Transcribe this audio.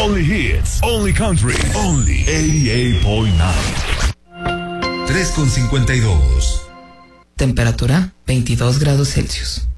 Only hits, only country, only 88.9. 3:52. Temperatura 22 grados Celsius.